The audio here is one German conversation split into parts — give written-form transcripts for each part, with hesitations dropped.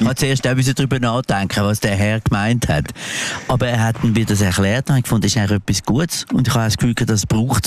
habe zuerst auch darüber nachdenken, was der Herr gemeint hat. Aber er hat mir das erklärt und ich fand, das ist eigentlich etwas Gutes. Und ich habe das Gefühl, das braucht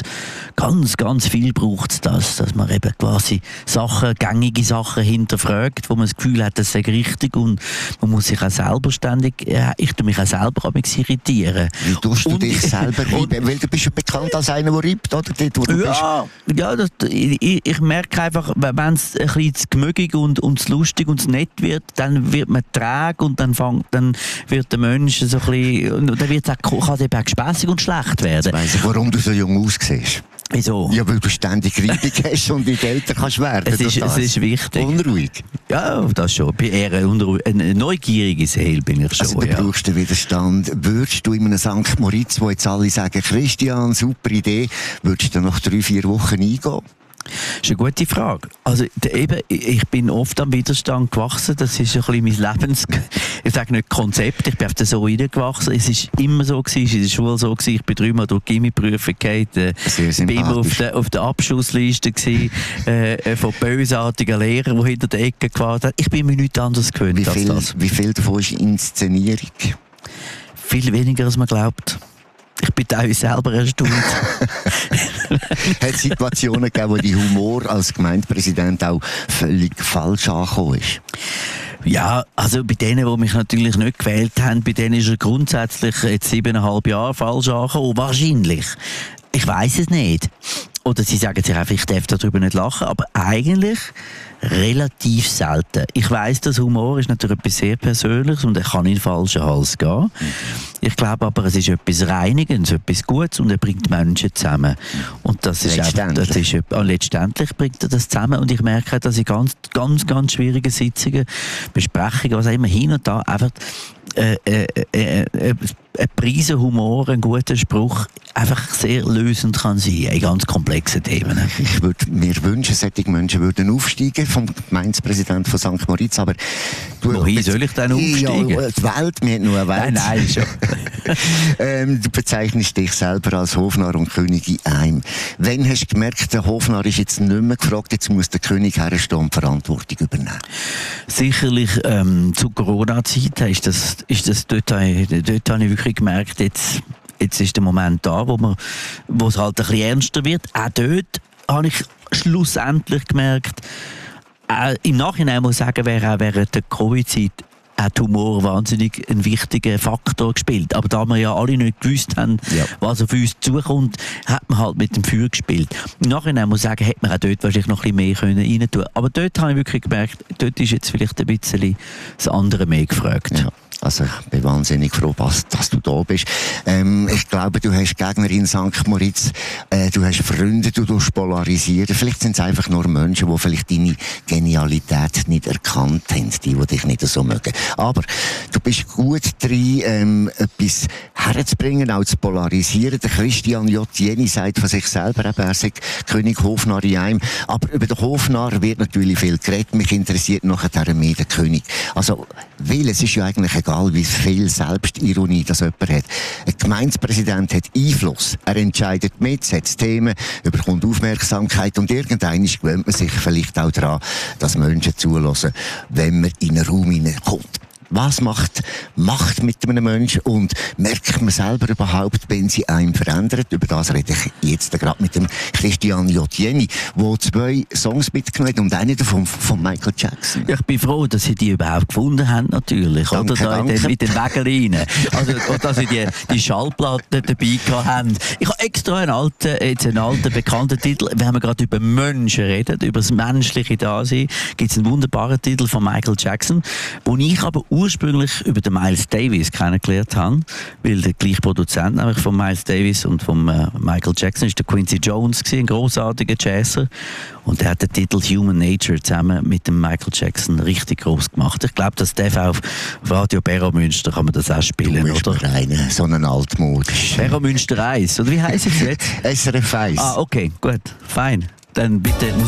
ganz viel braucht das, dass man eben quasi gängige Sachen hinterfragt, wo man das Gefühl hat, das sei richtig und man muss sich auch selber ich tue mich auch selber an mich irritieren. Wie tust du dich selber reiben? Weil du bist ja bekannt als einer, der reibt, oder? Dort, wo du bist. Ich merke einfach, wenn es ein bisschen zu gemügig und zu lustig und zu nett wird, dann wird man träge und dann wird der Mensch so ein bisschen, und dann kann es eben auch gespässig und schlecht werden. Jetzt weiss ich, warum du so jung aussiehst. Wieso? Ja, weil du ständig Reibung hast und wie älter kannst werden. Es ist wichtig. Unruhig. Ja, das schon. Bei eher eine neugierige Seele bin ich schon. Also, du brauchst den Widerstand. Würdest du in einem St. Moritz, wo jetzt alle sagen, Christian, super Idee, würdest du nach 3-4 Wochen eingehen? Das ist eine gute Frage. Also, ich bin oft am Widerstand gewachsen. Das ist ein bisschen mein ich sage nicht Konzept, ich bin auf so reingewachsen. Es ist immer so gewesen, es ist in der Schule so gewesen. Ich bin 3-mal durch die Gimmi-Prüfung gegangen. Bin immer auf der Abschussliste gewesen, von bösartigen Lehrern, die hinter der Ecke gewartet haben. Ich bin mir nichts anderes gewöhnt als das. Wie viel davon ist Inszenierung? Viel weniger, als man glaubt. Ich bin teilweise selber erstaunt. Hat es Situationen gegeben, wo die Humor als Gemeindepräsident auch völlig falsch angekommen ist? Ja, also bei denen, die mich natürlich nicht gewählt haben, bei denen ist er grundsätzlich jetzt 7,5 Jahre falsch angekommen. Wahrscheinlich. Ich weiss es nicht. Oder sie sagen sich einfach, ich darf darüber nicht lachen. Aber eigentlich relativ selten. Ich weiss, dass Humor ist natürlich etwas sehr Persönliches und er kann in den falschen Hals gehen. Ich glaube aber, es ist etwas Reinigendes, etwas Gutes und er bringt Menschen zusammen. Und das ist letztendlich bringt er das zusammen und ich merke, dass in ganz schwierigen Sitzungen, Besprechungen, was auch immer, hin und da einfach ein Prise Humor, ein guter Spruch einfach sehr lösend kann sein in ganz komplexen Themen. Ich würde mir wünschen, solche Menschen würden aufsteigen vom Gemeindepräsident von St. Moritz, aber wohin soll ich denn aufsteigen? Ja, die Welt, wir haben nur eine Welt. Nein, schon. Du bezeichnest dich selber als Hofnarr und König in einem. Wann hast du gemerkt, der Hofnarr ist jetzt nicht mehr gefragt, jetzt muss der König herstehen und Verantwortung übernehmen? Sicherlich zu Corona-Zeit dort habe ich wirklich gemerkt, jetzt ist der Moment da, wo es halt ein bisschen ernster wird. Auch dort habe ich schlussendlich gemerkt, im Nachhinein muss ich sagen, wäre auch während der Covid-Zeit hat Humor wahnsinnig einen wichtigen Faktor gespielt. Aber da wir ja alle nicht gewusst haben, was auf uns zukommt, hat man halt mit dem Feuer gespielt. Im Nachhinein muss ich sagen, hätte man auch dort wahrscheinlich noch ein bisschen mehr rein tun können. Aber dort habe ich wirklich gemerkt, dort ist jetzt vielleicht ein bisschen das andere mehr gefragt. Ja. Also ich bin wahnsinnig froh, dass du da bist. Ich glaube, du hast Gegner in St. Moritz, du hast Freunde, du tust polarisieren. Vielleicht sind es einfach nur Menschen, die vielleicht deine Genialität nicht erkannt haben, die dich nicht so mögen. Aber du bist gut drin, etwas herzubringen, auch zu polarisieren. Der Christian J. Jenny sagt von sich selber, er sei König Hofnarr in einem. Aber über den Hofnarr wird natürlich viel geredet. Mich interessiert nachher mehr der König. Also, weil es ist ja eigentlich egal, wie viel Selbstironie das jemand hat. Ein Gemeindepräsident hat Einfluss. Er entscheidet mit, setzt Themen, bekommt Aufmerksamkeit und irgendwann gewöhnt man sich vielleicht auch daran, dass Menschen zuhören, wenn man in einen Raum hineinkommt. Was macht Macht mit einem Menschen und merkt man selber überhaupt, wenn sie einen verändert? Über das rede ich jetzt gerade mit dem Christian J. Jenny, der 2 Songs mitgenommen hat und einen davon von Michael Jackson. Ja, ich bin froh, dass sie die überhaupt gefunden haben, natürlich. Danke, oder da mit den Wägeln rein. Also, dass sie die Schallplatten dabei haben. Ich habe extra einen alten bekannten Titel. Wenn wir gerade über Menschen reden, über das menschliche Dasein, gibt es einen wunderbaren Titel von Michael Jackson, wo ich aber ursprünglich über den Miles Davis kennengelernt habe, weil der gleiche Produzent nämlich von Miles Davis und von Michael Jackson ist der Quincy Jones gewesen, ein grossartiger Jazzer, und er hat den Titel Human Nature zusammen mit dem Michael Jackson richtig groß gemacht. Ich glaube, das darf auch auf Radio Berro Münster kann man das auch spielen, du bist oder? So einen altmodisch. Berro Münster 1, oder wie heisst es jetzt? SRF 1. Ah, okay, gut, fein. Dann bitte